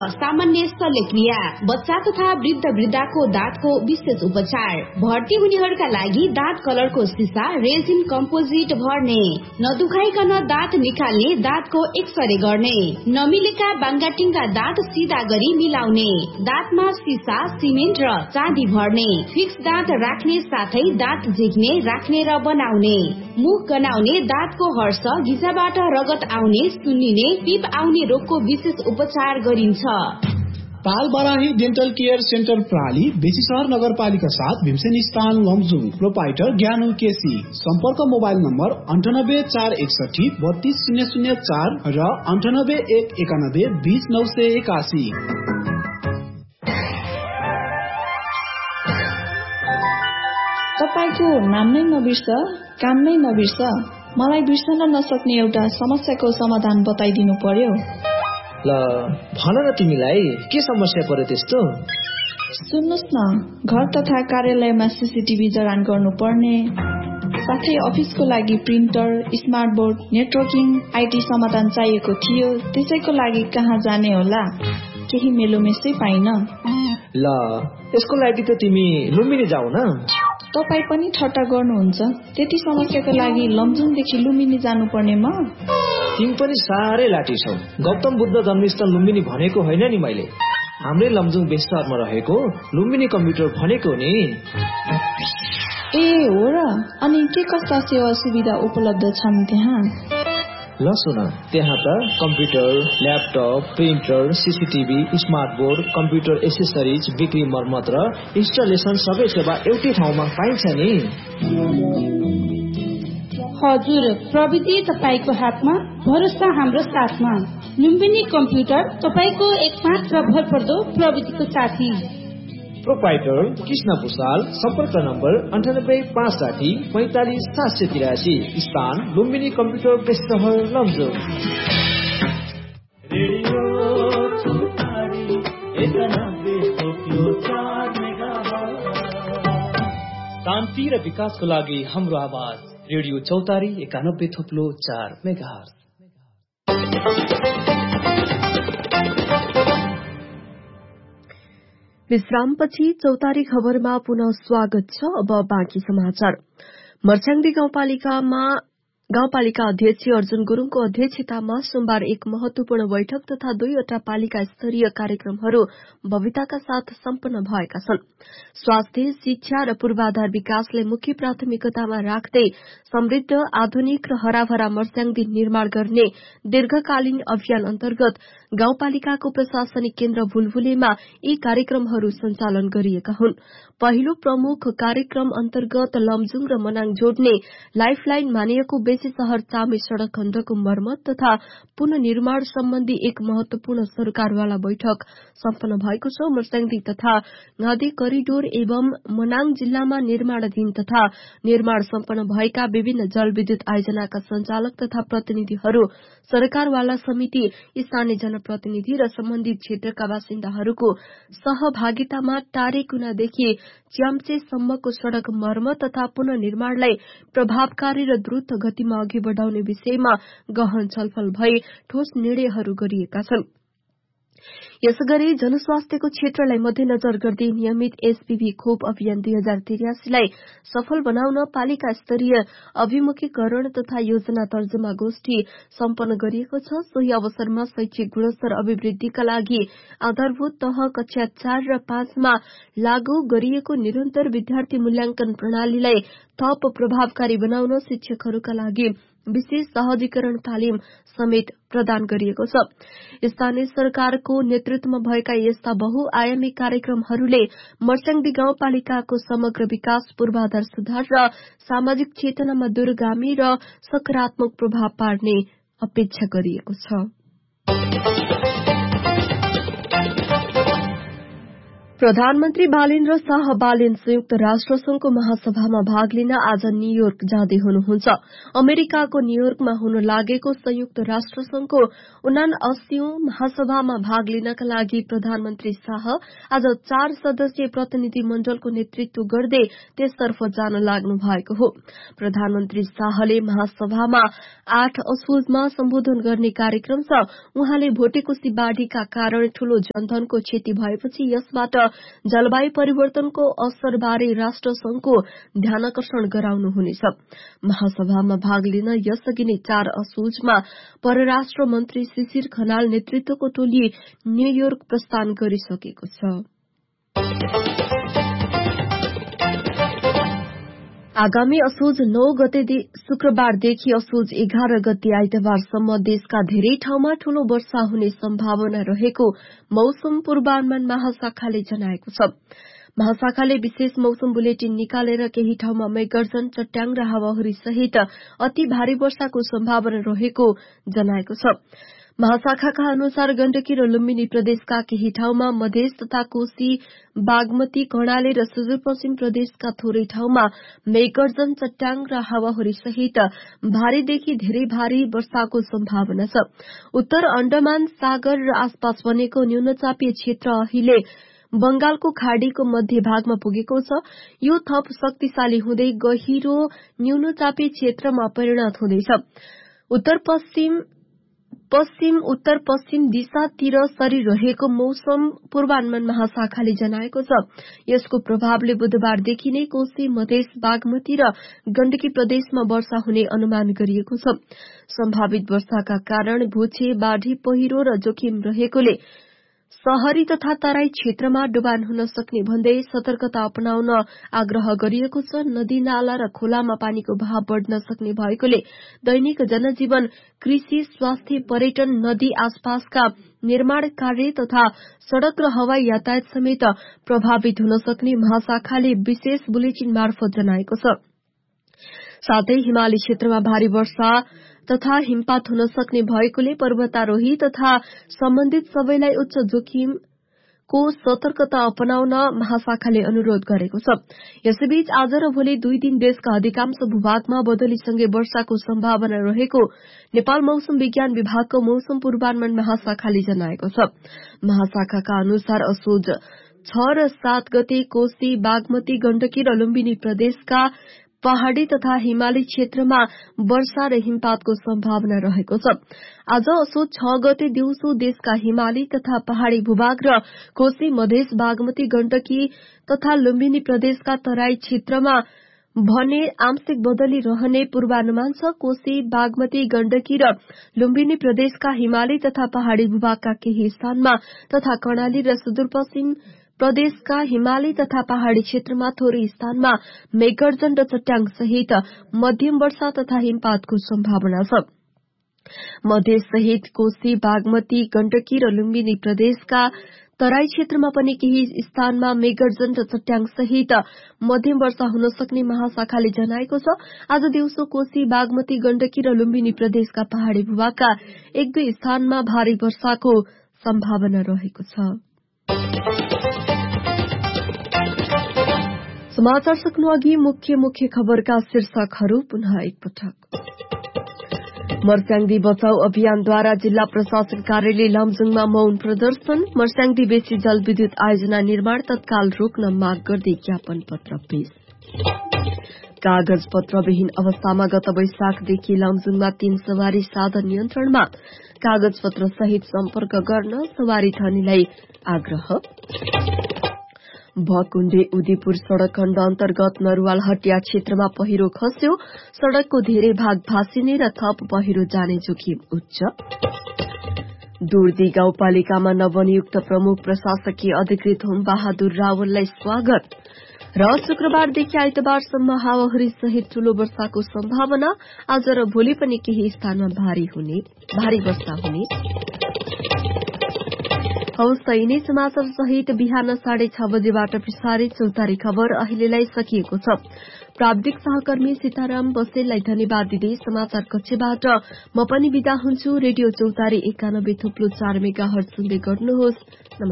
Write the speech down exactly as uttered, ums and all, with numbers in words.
सामान्य शल्यक्रिया, बच्चा तथा वृद्ध वृद्धाको दाँतको विशेष उपचार, भर्ती हुनेहरूका लागि दाँत कलरको सिसा रेजिन कम्पोजिट भर्ने, नदुखाइकन दाँत निकाल्ने, दाँतको एक्सरे गर्ने, नमिलेका बाङ्गाटिङका दाँत सिधा गरी मिलाउने, दाँतमा सिसा सिमेन्ट र चाँदी भर्ने, फिक्स दाँत राख्ने साथै दाँत झिक्ने, राख्ने र बनाउने, मुख गनाउने, दाँतको हर्ष, घिसाबाट रगत आउने, सुन्निने, पिप आउने रोगको विशेष उपचार गरिन्छ। पाल बाराही डेन्टल केयर सेन्टर प्रणाली बेसी शहर नगरपालिका साथ भीमसेन स्थान लमजुङ। प्रोपाइटर ज्ञानु केसी। सम्पर्क मोबाइल नम्बर अन्ठानब्बे चार एकसठी बत्तीस शून्य शून्य चार र अन्ठानब्बे एक एकानब्बे बीस नौ सय एकासी। तपाईको नाम नै नबिर्स, काम नै नबिर्स। मलाई बिर्सन नसक्ने एउटा समस्याको समाधान बताइदिनु पर्यो। ल भन न, तिमीलाई के समस्या पर्यो त्यस्तो? सुन्नुस् न, घर तथा कार्यालयमा सीसीटीभी जडान गर्नु पर्ने, साथै अफिसको लागि printer, smart board, networking, IT समाधान चाहिएको थियो। त्यसैको लागि कहाँ जाने होला? केही मेलोमेसै पाइन। ल यसको लागि त तिमी लुम्बिनी जाऊ न। तपाई पनि ठट्टा गर्नुहुन्छ? त्यति समस्याको लागि लमजुङदेखि लुम्बिनी जानुपर्ने म? तिमी पनि साह्रै लाठी छौ। गौतम बुद्ध जन्मस्थल लुम्बिनी भनेको होइन नि मैले। हाम्रै लमजुङ बेसरमा रहेको लुम्बिनी कम्प्युटर भनेको नि। ए हो र? अनि के कस्ता सेवा सुविधा उपलब्ध छन् त्यहाँ? ल सुन, त्यहाँ त computer, laptop, printer, CCTV, smart board, computer accessories, बिक्री मर्मत र इन्स्टलेसन सबै सेवा एउटै ठाउँमा पाइन्छ नि। हजुर, प्रविधि तपाईको हातमा, भरोसा हाम्रो साथमा। लुम्बिनी कम्प्युटर तपाईको एकमात्र भरपर्दो प्रविधिको साथी। प्रोपाइटर कृष्ण भूषाल। सम्पर्क नम्बर अन्ठानब्बे पाँच साठी पैंतालिस सात सय तिरासी। स्थान लुम्बिनी कम्प्युटर बेस्टहर लमजुङ। शान्ति र विकासको लागि हाम्रो आवाज रेडियो चौतारी एकानब्बे थोप्लो चार मेगाहर्ज। विश्रामपछि चौतारी खबरमा पुनः स्वागत छ। अब बाँकी समाचार। मर्स्याङ्दी गाउँपालिकामा गाउँपालिका अध्यक्ष अर्जुन गुरूङको अध्यक्षतामा सोमबार एक महत्वपूर्ण बैठक तथा दुईवटा पालिका स्तरीय कार्यक्रमहरू भव्यताका साथ सम्पन्न भएका छन्। स्वास्थ्य, शिक्षा र पूर्वाधार विकासलाई मुख्य प्राथमिकतामा राख्दै समृद्ध, आधुनिक र हराभरा मर्स्याङ्दी निर्माण गर्ने दीर्घकालीन अभियान अन्तर्गत गाउँपालिकाको प्रशासनिक केन्द्र भुलभुलेमा यी कार्यक्रमहरू सञ्चालन गरिएका हुन्। पहिलो प्रमुख कार्यक्रम अन्तर्गत लमजुङ र मनाङ जोड्ने लाइफलाइन मानिएको बेसी शहर चामे सड़क खण्डको मर्मत तथा पुननिर्माण सम्बन्धी एक महत्वपूर्ण सरकारवाला बैठक सम्पन्न भएको छ। मर्स्याङ्दी तथा घाँदी करिडोर एवं मनाङ जिल्लामा निर्माणाधीन तथा निर्माण सम्पन्न भएका विभिन्न जलविद्युत आयोजनाका संचालक तथा प्रतिनिधिहरू, सरकारवाला समिति, स्थानीय जनप्रतिनिधि र सम्बन्धित क्षेत्रका बासिन्दाहरूको सहभागितामा टारेकुनादेखि च्याम्चेसम्मको सड़क मर्मत तथा पुननिर्माणलाई प्रभावकारी र द्रुत गतिमा अघि बढ़ाउने विषयमा गहन छलफल भई ठोस निर्णयहरू गरिएका छन्। यसगरी जनस्वास्थ्यको क्षेत्रलाई मध्यनजर गर्दै नियमित एसपीभी खोप अभियान दुई हजार त्रियासीलाई सफल बनाउन पालिका स्तरीय अभिमुखीकरण तथा योजना तर्जुमा गोष्ठी सम्पन्न गरिएको छ। सोही अवसरमा शैक्षिक गुणस्तर अभिवृद्धिका लागि आधारभूत तह कक्षा चार र पाँचमा लागू गरिएको निरन्तर विद्यार्थी मूल्याङ्कन प्रणालीलाई थप प्रभावकारी बनाउन शिक्षकहरूका लागि विशेष सहजीकरण तालिम समेत प्रदान गरिएको छ। स्थानीय सरकारको नेतृत्वमा भएका यस्ता बहुआयामी कार्यक्रमहरूले मर्स्याङ्दी गाउँपालिकाको समग्र विकास, पूर्वाधार सुधार र सामाजिक चेतनामा दूरगामी र सकारात्मक प्रभाव पार्ने अपेक्षा गरिएको छ। प्रधानमन्त्री बालेन्द्र शाह बालेन संयुक्त राष्ट्र संघको महासभामा भाग लिन आज न्यूयोर्क जाँदै हुनुहुन्छ। अमेरिकाको न्यूयोर्कमा हुन लागेको संयुक्त राष्ट्र संघको उनासीऔं महासभामा भाग लिनका लागि प्रधानमन्त्री शाह आज चार सदस्यीय प्रतिनिधि मण्डलको नेतृत्व गर्दै त्यसतर्फ जान लाग्नु भएको हो। प्रधानमन्त्री शाहले महासभामा आठ असोजमा सम्बोधन गर्ने कार्यक्रम छ। उहाँले भोटेकोशी बाढ़ीका कारण ठूलो जनधनको क्षति भएपछि यसबाट जलवायु परिवर्तनको असरबारे राष्ट्रसंघको ध्यानकर्षण गराउनुहुनेछ। महासभामा भाग लिन यसअघि नै चार असोजमा परराष्ट्र मन्त्री शिशिर खनाल नेतृत्वको टोली न्यूयोर्क प्रस्थान गरिसकेको छ। आगामी असोज नौ गते शुक्रबारदेखि असोज एघार गते आइतबारसम्म देशका धेरै ठाउँमा ठूलो वर्षा हुने सम्भावना रहेको मौसम पूर्वानुमान महाशाखाले जनाएको छ। महाशाखाले विशेष मौसम बुलेटिन निकालेर केही ठाउँमा मेघगर्जन, चट्याङ र हावाहुरी सहित अति भारी वर्षाको सम्भावना रहेको जनाएको छ। महाशाखाका अनुसार गण्डकी र लुम्बिनी प्रदेशका केही ठाउँमा, मधेस तथा कोशी, बागमती, कर्णाली र सुदूरपश्चिम प्रदेशका थोरै ठाउँमा मेघगर्जन, चट्याङ र हावाहुरी सहित भारीदेखि धेरै भारी वर्षाको सम्भावना छ। उत्तर अण्डमान सागर र आसपास बनेको न्यूनचापीय क्षेत्र अहिले बंगालको खाड़ीको मध्य भागमा पुगेको छ। यो थप शक्तिशाली हुँदै गहिरो न्यूनचापीय क्षेत्रमा परिणत हुँदैछ। उत्तर पश्चिम पश्चिम उत्तर पश्चिम दिशातिर सरिरहेको मौसम पूर्वानुमान महाशाखाले जनाएको छ। यसको प्रभावले बुधबारदेखि नै कोशी, मधेस, बागमती र गण्डकी प्रदेशमा वर्षा हुने अनुमान गरिएको छ। सम्भावित वर्षाका कारण भूक्षय, बाढ़ी, पहिरो र जोखिम रहेकोले शहरी तथा तराई क्षेत्रमा डुबान हुन सक्ने भन्दै सतर्कता अपनाउन आग्रह गरिएको छ। नदी, नाला र खोलामा पानीको बहाव बढ़न सक्ने भएकोले दैनिक जनजीवन, कृषि, स्वास्थ्य, पर्यटन, नदी आसपासका निर्माण कार्य तथा सड़क र हवाई यातायात समेत प्रभावित हुन सक्ने महाशाखाले विशेष बुलेटिन मार्फत जनाएको छ। साथै हिमाली क्षेत्रमा भारी वर्षा तथा हिमपात हुन सक्ने भएकोले पर्वतारोही तथा सम्बन्धित सबैलाई उच्च जोखिमको सतर्कता अपनाउन महाशाखाले अनुरोध गरेको छ। यसैबीच आज र भोलि दुई दिन देशका अधिकांश भूभागमा बदलीसँगै वर्षाको सम्भावना रहेको नेपाल मौसम विज्ञान विभागको मौसम पूर्वानुमान महाशाखाले जनाएको छ। महाशाखाका अनुसार असोज छ र सात गते कोशी, बागमती, गण्डकी र लुम्बिनी प्रदेशका पहाड़ी तथा हिमाली क्षेत्रमा वर्षा र हिमपातको सम्भावना रहेको छ। आज असोज छ गते दिउँसो देशका हिमाली तथा पहाड़ी भूभाग र कोशी, मधेस, बागमती, गण्डकी तथा लुम्बिनी प्रदेशका तराई क्षेत्रमा भने आंशिक बदली रहने पूर्वानुमान छ। कोशी, बागमती, गण्डकी र लुम्बिनी प्रदेशका हिमाली तथा पहाड़ी भूभागका केही स्थानमा तथा कर्णाली र सुदूरपश्चिम प्रदेशका हिमाली तथा पहाड़ी क्षेत्रमा थोरै स्थानमा मेघगर्जन र चट्याङ सहित मध्यम वर्षा तथा हिमपातको सम्भावना छ। मधेस सहित कोशी, बागमती, गण्डकी र लुम्बिनी प्रदेशका तराई क्षेत्रमा पनि केही स्थानमा मेघगर्जन र चट्याङ सहित मध्यम वर्षा हुन सक्ने महाशाखाले जनाएको छ। आज दिउँसो कोशी, बागमती, गण्डकी र लुम्बिनी प्रदेशका पहाड़ी भूभागका एक दुई स्थानमा भारी वर्षाको सम्भावना रहेको छ। समाचार सक्नु अघि मुख्य मुख्य खबरका शीर्षकहरू पुनः एकपटक। मर्स्याङदी बचाउ अभियानद्वारा जिल्ला प्रशासन कार्यालय लमजुङमा मौन प्रदर्शन। मर्स्याङदी बेसी जलविद्युत आयोजना निर्माण तत्काल रोक्न माग गर्दै ज्ञापन पत्र पेश। कागज पत्रविहीन अवस्थामा गत वैशाखदेखि लमजुङमा तीन सवारी साधन नियन्त्रणमा, कागज पत्र सहित सम्पर्क गर्न सवारी धनीलाई आग्रह। भकुण्डे उदयपुर सड़क खण्ड अन्तर्गत नरुवाल हटिया क्षेत्रमा पहिरो खस्यो, सड़कको धेरै भाग भासिने र थप पहिरो जाने जोखिम उच्च। दुर्दी गाउँपालिकामा नवनियुक्त प्रमुख प्रशासकीय अधिकृत हुम बहादुर रावललाई स्वागत। र शुक्रबारदेखि आइतबारसम्म हावाहुरी सहित ठूलो वर्षाको सम्भावना। आज र भोलि पनि केही स्थानमा भारी हुने भारी वर्षा हुने। हवस् त यिनै समाचार सहित बिहान साढे छ बजेबाट प्रसारित चौतारी खबर अहिलेलाई सकिएको छ। प्राविधिक सहकर्मी सीताराम बसेललाई धन्यवाद दिँदै समाचार कक्षबाट म पनि विदा हुन्छु। रेडियो चौतारी एकानब्बे थुप्लो चार मेगा हर्ज सुन्दै गर्नुहोस्।